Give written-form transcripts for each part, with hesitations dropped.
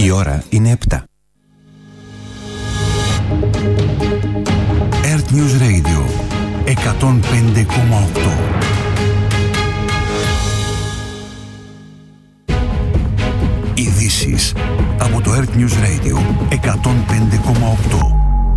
Η ώρα είναι 7. Earth News Radio 105,8. Ειδήσεις από το Earth News Radio 105,8.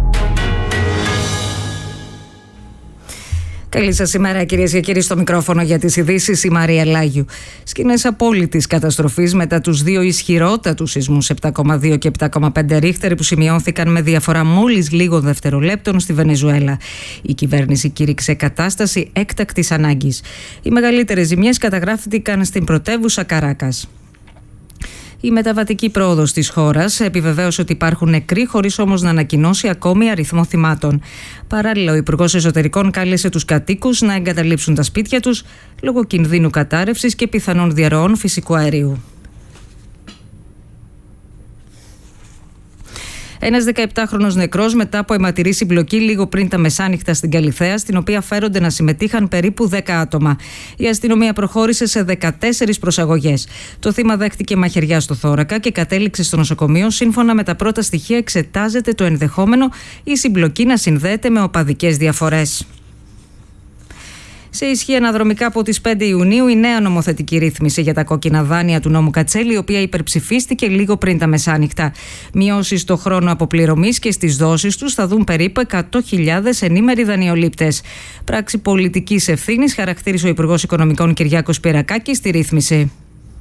Καλή σας ημέρα, κυρίες και κύριοι, στο μικρόφωνο για τις ειδήσεις η Μαρία Λάγιου. Σκηνές απόλυτης καταστροφής μετά τους δύο ισχυρότατους σεισμούς 7,2 και 7,5 ρίχτερ που σημειώθηκαν με διαφορά μόλις λίγων δευτερολέπτων στη Βενεζουέλα. Η κυβέρνηση κήρυξε κατάσταση έκτακτης ανάγκης. Οι μεγαλύτερες ζημιές καταγράφηκαν στην πρωτεύουσα Καράκας. Η μεταβατική πρόοδος της χώρας επιβεβαίωσε ότι υπάρχουν νεκροί, χωρίς όμως να ανακοινώσει ακόμη αριθμό θυμάτων. Παράλληλα, ο Υπουργός Εσωτερικών κάλεσε τους κατοίκους να εγκαταλείψουν τα σπίτια τους λόγω κινδύνου κατάρρευσης και πιθανών διαρροών φυσικού αερίου. Ένας 17χρονος νεκρός μετά από αιματηρή συμπλοκή λίγο πριν τα μεσάνυχτα στην Καλιθέα, στην οποία φέρονται να συμμετείχαν περίπου 10 άτομα. Η αστυνομία προχώρησε σε 14 προσαγωγές. Το θύμα δέχτηκε μαχαιριά στο θώρακα και κατέληξε στο νοσοκομείο. Σύμφωνα με τα πρώτα στοιχεία, εξετάζεται το ενδεχόμενο η συμπλοκή να συνδέεται με οπαδικές διαφορές. Σε ισχύ αναδρομικά από τις 5 Ιουνίου η νέα νομοθετική ρύθμιση για τα κόκκινα δάνεια του νόμου Κατσέλη, η οποία υπερψηφίστηκε λίγο πριν τα μεσάνυχτα. Μειώσεις στο χρόνο αποπληρωμής και στις δόσεις τους θα δουν περίπου 100.000 ενήμεροι δανειολήπτες. Πράξη πολιτικής ευθύνης χαρακτήρισε ο Υπουργός Οικονομικών Κυριάκος Πυρακάκης στη ρύθμιση.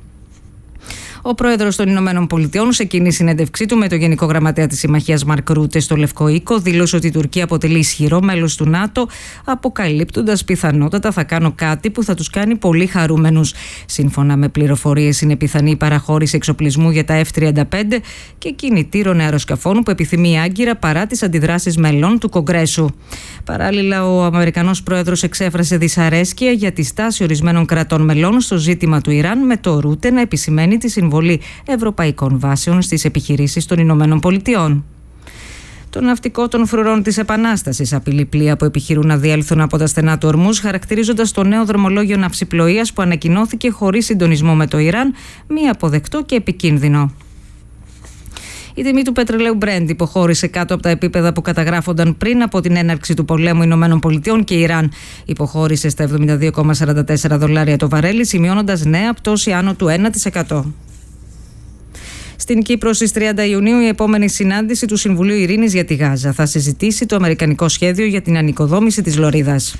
Ο πρόεδρος των Ηνωμένων Πολιτειών, σε κοινή συνέντευξή του με τον Γενικό Γραμματέα της Συμμαχίας Μαρκ Ρούτε στο Λευκό Οίκο, δήλωσε ότι η Τουρκία αποτελεί ισχυρό μέλος του ΝΑΤΟ, αποκαλύπτοντας πιθανότατα θα κάνω κάτι που θα τους κάνει πολύ χαρούμενους. Σύμφωνα με πληροφορίες, είναι πιθανή η παραχώρηση εξοπλισμού για τα F-35 και κινητήρων αεροσκαφών που επιθυμεί η Άγκυρα παρά τις αντιδράσεις μελών του Κογκρέσου. Παράλληλα, ο Αμερικανός πρόεδρος εξέφρασε δυσαρέσκεια για τη στάση ορισμένων κρατών μελών στο ζήτημα του Ιράν, με το Ρούτε να επισημαίνει τη συμβολή ευρωπαϊκών βάσεων στις επιχειρήσεις των Ηνωμένων Πολιτειών. Το ναυτικό των φρουρών της Επανάστασης απειλεί πλοία που επιχειρούν να διέλθουν από τα στενά του Ορμούζ, χαρακτηρίζοντας το νέο δρομολόγιο ναυσιπλοείας που ανακοινώθηκε χωρίς συντονισμό με το Ιράν μη αποδεκτό και επικίνδυνο. Η τιμή του πετρελαίου Brent υποχώρησε κάτω από τα επίπεδα που καταγράφονταν πριν από την έναρξη του πολέμου Ηνωμένων Πολιτειών και Ιράν. Υποχώρησε στα $72,44 το βαρέλι, σημειώνοντας νέα πτώση άνω του 1%. Στην Κύπρο στις 30 Ιουνίου η επόμενη συνάντηση του Συμβουλίου Ειρήνης για τη Γάζα θα συζητήσει το αμερικανικό σχέδιο για την ανοικοδόμηση της Λωρίδας.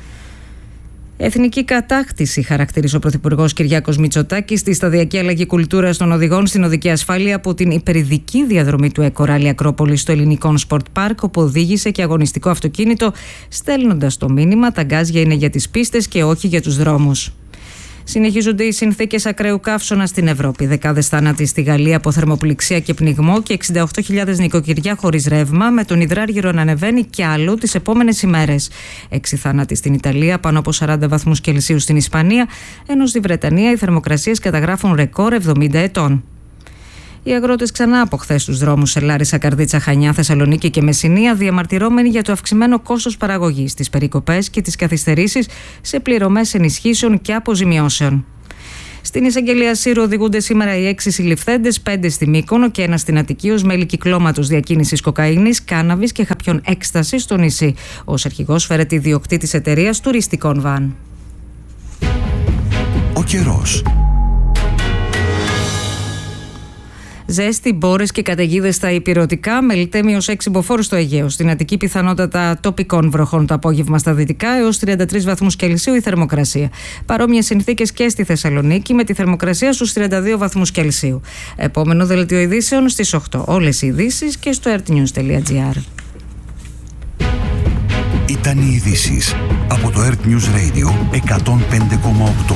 Εθνική κατάκτηση χαρακτήρισε ο Πρωθυπουργός Κυριάκος Μητσοτάκης στη σταδιακή αλλαγή κουλτούρας των οδηγών στην οδική ασφάλεια από την υπερηδική διαδρομή του Εκοράλη Ακρόπολη στο Ελληνικό Σπορτ Πάρκ, όπου οδήγησε και αγωνιστικό αυτοκίνητο, στέλνοντας το μήνυμα: τα γκάζια είναι για τις πίστες και όχι για τους δρόμους. Συνεχίζονται οι συνθήκες ακραίου καύσωνα στην Ευρώπη. Δεκάδες θάνατοι στη Γαλλία από θερμοπληξία και πνιγμό και 68.000 νοικοκυριά χωρίς ρεύμα, με τον υδράργυρο να ανεβαίνει κι άλλο τις επόμενες ημέρες. 6 θάνατοι στην Ιταλία, πάνω από 40 βαθμούς Κελσίου στην Ισπανία, ενώ στη Βρετανία οι θερμοκρασίες καταγράφουν ρεκόρ 70 ετών. Οι αγρότες ξανά από χθες στους δρόμους σε Λάρισα, Καρδίτσα, Χανιά, Θεσσαλονίκη και Μεσσηνία, διαμαρτυρώμενοι για το αυξημένο κόστος παραγωγής, τις περικοπές και τις καθυστερήσεις σε πληρωμές ενισχύσεων και αποζημιώσεων. Στην εισαγγελία Σύρου οδηγούνται σήμερα οι 6 συλληφθέντες, 5 στη Μύκονο και 1 στην Αττική, ως μέλη κυκλώματος διακίνησης κοκαίνης, κάναβης και χαπιών έκστασης στο νησί. Ως αρχηγός φέρεται ιδιοκτήτης εταιρείας τουριστικών βαν. Ο καιρός. Ζέστη, μπόρες και καταιγίδες στα ηπειρωτικά, με λιτέμιος 6 μποφόρ στο Αιγαίο. Στην Αττική πιθανότατα τοπικών βροχών το απόγευμα στα δυτικά, έως 33 βαθμούς Κελσίου η θερμοκρασία. Παρόμοιες συνθήκες και στη Θεσσαλονίκη, με τη θερμοκρασία στους 32 βαθμούς Κελσίου. Επόμενο δελτίο ειδήσεων στις 8. Όλες οι ειδήσεις και στο earthnews.gr. Ήταν οι ειδήσεις από το Earth News Radio 105,8.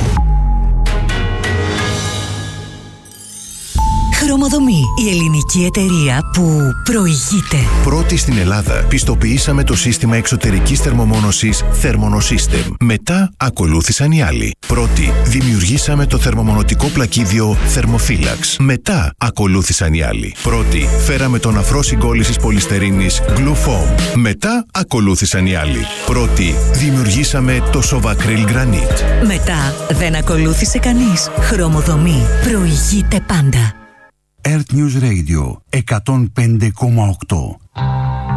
Χρωμοδομή, η ελληνική εταιρεία που προηγείται. Πρώτη στην Ελλάδα, πιστοποιήσαμε το σύστημα εξωτερικής θερμομόνωσης Thermonosystem. Μετά ακολούθησαν οι άλλοι. Πρώτη, δημιουργήσαμε το θερμομονωτικό πλακίδιο Thermophilax. Μετά ακολούθησαν οι άλλοι. Πρώτη, φέραμε τον αφρό συγκόλλησης πολυστερίνης Glufoam. Μετά ακολούθησαν οι άλλοι. Πρώτη, δημιουργήσαμε το Sovacryl Granite. Μετά δεν ακολούθησε κανείς. Χρωμοδομή, προηγείται πάντα. Earth News Radio 105,8.